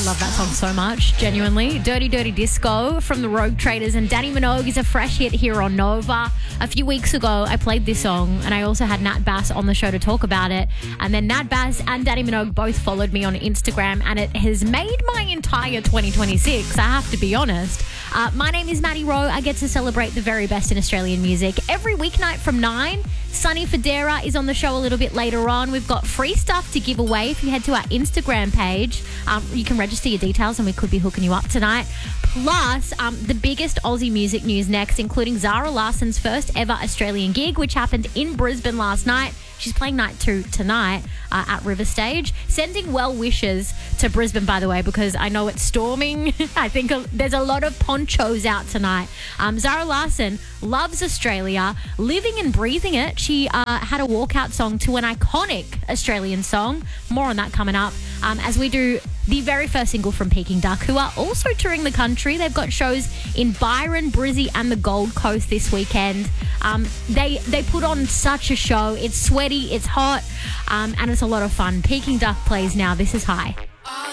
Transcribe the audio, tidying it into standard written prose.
love that song so much, genuinely. Dirty Dirty Disco from the Rogue Traders, and Danny Minogue is a fresh hit here on Nova. A few weeks ago, I played this song and I also had Nat Bass on the show to talk about it. And then Nat Bass and Danny Minogue both followed me on Instagram, and it has made my entire 2026, I have to be honest. My name is Maddie Rowe. I get to celebrate the very best in Australian music every weeknight from 9. Sunny Federa is on the show a little bit later on. We've got free stuff to give away. If you head to our Instagram page, you can register your details and we could be hooking you up tonight. Plus, the biggest Aussie music news next, including Zara Larsson's first ever Australian gig, which happened in Brisbane last night. She's playing night 2 tonight at River Stage. Sending well wishes to Brisbane, by the way, because I know it's storming. I think there's a lot of ponchos out tonight. Zara Larsson loves Australia, living and breathing it. She had a walkout song to an iconic Australian song. More on that coming up as we do the very first single from Peking Duck, who are also touring the country. They've got shows in Byron, Brizzy and the Gold Coast this weekend. They put on such a show. It's sweaty, it's hot, and it's a lot of fun. Peking Duck plays now. This is High.